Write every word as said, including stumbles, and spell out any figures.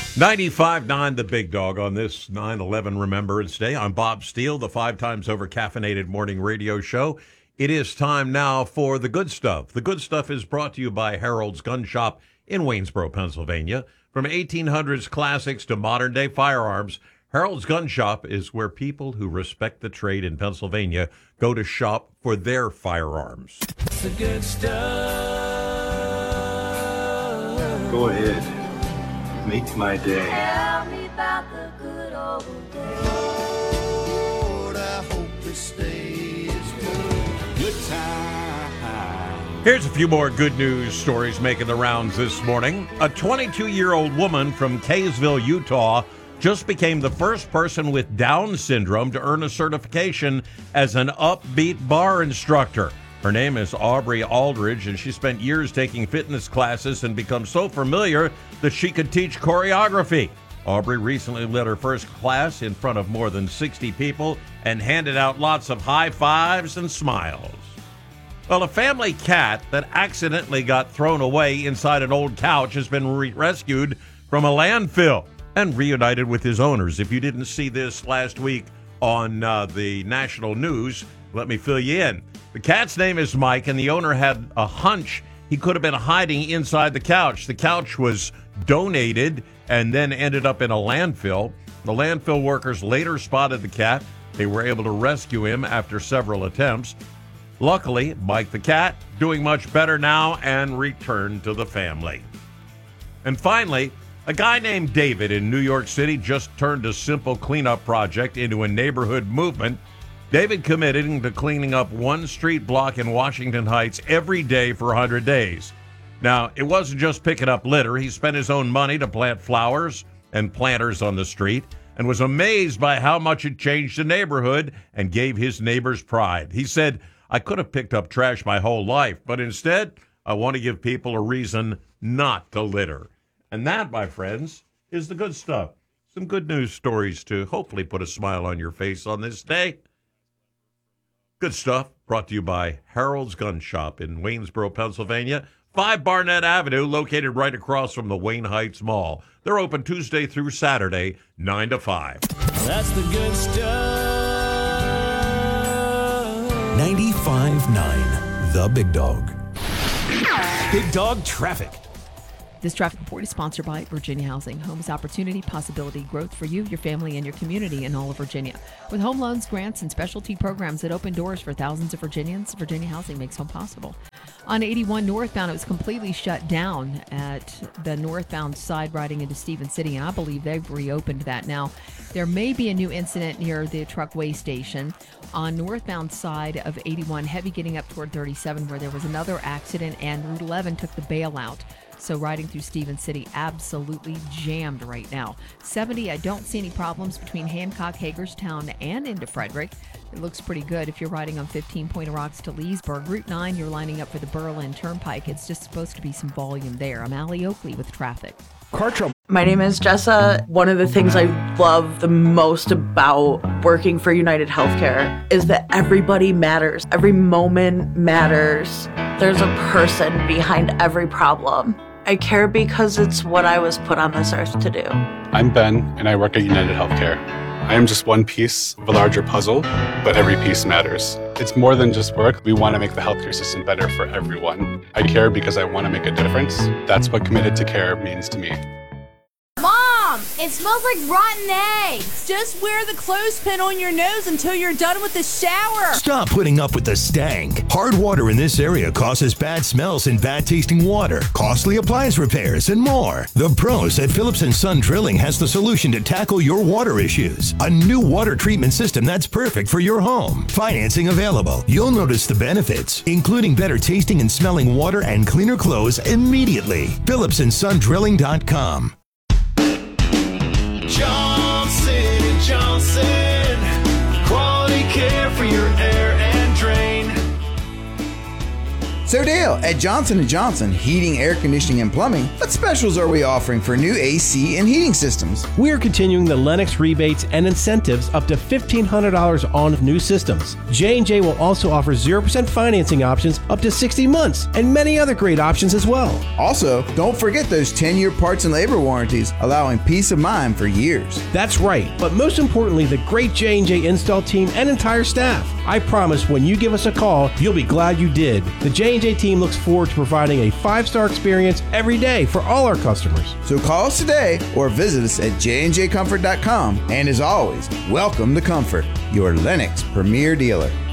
ninety-five point nine The Big Dog on this nine eleven Remembrance Day. I'm Bob Steele, the five times over caffeinated morning radio show. It is time now for The Good Stuff. The Good Stuff is brought to you by Harold's Gun Shop in Waynesboro, Pennsylvania. From eighteen hundreds classics to modern-day firearms, Harold's Gun Shop is where people who respect the trade in Pennsylvania go to shop for their firearms. The good stuff. Go ahead. Make my day. Tell me about the good old days. Lord, I hope this stays good. Good time. Here's a few more good news stories making the rounds this morning. A twenty-two-year-old woman from Kaysville, Utah, just became the first person with Down syndrome to earn a certification as an upbeat bar instructor. Her name is Aubrey Aldridge, and she spent years taking fitness classes and become so familiar that she could teach choreography. Aubrey recently led her first class in front of more than sixty people and handed out lots of high fives and smiles. Well, a family cat that accidentally got thrown away inside an old couch has been re- rescued from a landfill and reunited with his owners. If you didn't see this last week on uh, the national news, let me fill you in. The cat's name is Mike, and the owner had a hunch he could have been hiding inside the couch. The couch was donated and then ended up in a landfill. The landfill workers later spotted the cat. They were able to rescue him after several attempts. Luckily, Mike the cat doing much better now and returned to the family. And finally, a guy named David in New York City just turned a simple cleanup project into a neighborhood movement. David committed to cleaning up one street block in Washington Heights every day for one hundred days. Now, it wasn't just picking up litter. He spent his own money to plant flowers and planters on the street and was amazed by how much it changed the neighborhood and gave his neighbors pride. He said, "I could have picked up trash my whole life, but instead, I want to give people a reason not to litter." And that, my friends, is the good stuff. Some good news stories to hopefully put a smile on your face on this day. Good Stuff, brought to you by Harold's Gun Shop in Waynesboro, Pennsylvania. five Barnett Avenue, located right across from the Wayne Heights Mall. They're open Tuesday through Saturday, nine to five. That's the good stuff. ninety-five point nine The Big Dog. Big Dog Traffic. This traffic report is sponsored by Virginia Housing. Home is opportunity, possibility, growth for you, your family, and your community in all of Virginia. With home loans, grants, and specialty programs that open doors for thousands of Virginians, Virginia Housing makes home possible. On eighty-one northbound, it was completely shut down at the northbound side riding into Stephen City, and I believe they've reopened that now. There may be a new incident near the truck weigh station. On northbound side of eighty-one, heavy getting up toward thirty-seven, where there was another accident, and Route eleven took the bailout. So riding through Stephen City, absolutely jammed right now. seventy, I don't see any problems between Hancock, Hagerstown, and into Frederick. It looks pretty good if you're riding on fifteen Pointer Rocks to Leesburg. Route nine, you're lining up for the Berlin Turnpike. It's just supposed to be some volume there. I'm Allie Oakley with traffic. Car trouble. My name is Jessa. One of the things I love the most about working for United Healthcare is that everybody matters. Every moment matters. There's a person behind every problem. I care because it's what I was put on this earth to do. I'm Ben, and I work at United Healthcare. I am just one piece of a larger puzzle, but every piece matters. It's more than just work. We want to make the healthcare system better for everyone. I care because I want to make a difference. That's what committed to care means to me. Mom, it smells like rotten eggs. Just wear the clothespin on your nose until you're done with the shower. Stop putting up with the stank. Hard water in this area causes bad smells and bad tasting water, costly appliance repairs, and more. The pros at Phillips and Son Drilling has the solution to tackle your water issues. A new water treatment system that's perfect for your home. Financing available. You'll notice the benefits, including better tasting and smelling water and cleaner clothes immediately. Phillips and Son Drilling dot com. Johnson and Johnson, quality care for your air and drain. So Dale, at Johnson and Johnson Heating, Air Conditioning, and Plumbing, what specials are we offering for new A C and heating systems? We are continuing the Lennox rebates and incentives up to fifteen hundred dollars on new systems. J and J will also offer zero percent financing options up to sixty months and many other great options as well. Also, don't forget those ten-year parts and labor warranties, allowing peace of mind for years. That's right, but most importantly, the great J and J install team and entire staff. I promise when you give us a call, you'll be glad you did. The J and J team looks forward to providing a five-star experience every day for all our customers. So call us today or visit us at j and j comfort dot com. And as always, welcome to Comfort, your Lennox premier dealer.